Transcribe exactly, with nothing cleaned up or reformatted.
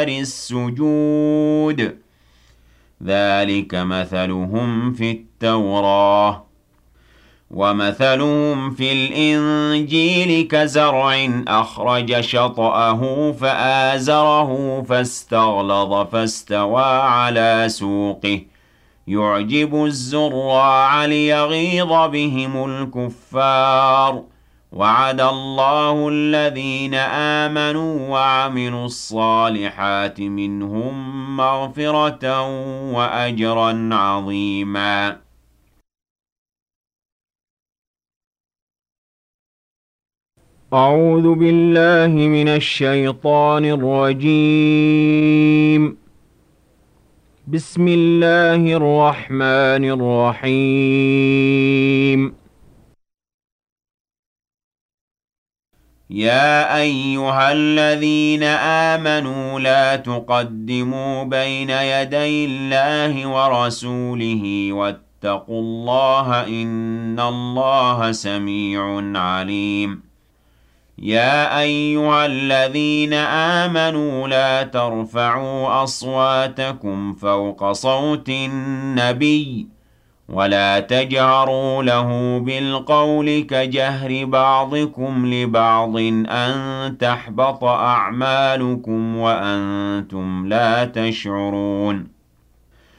السجود ذلك مثلهم في التوراة ومثلهم في الإنجيل كزرع أخرج شطأه فآزره فاستغلظ فاستوى على سوقه يعجب الزراع ليغيظ بهم الكفار وعد الله الذين آمنوا وعملوا الصالحات منهم مغفرة وأجرا عظيما. أعوذ بالله من الشيطان الرجيم. بسم الله الرحمن الرحيم. يا أيها الذين آمنوا لا تقدموا بين يدي الله ورسوله واتقوا الله إن الله سميع عليم. يا أيها الذين آمنوا لا ترفعوا أصواتكم فوق صوت النبي ولا تجهروا له بالقول كجهر بعضكم لبعض أن تحبط أعمالكم وأنتم لا تشعرون.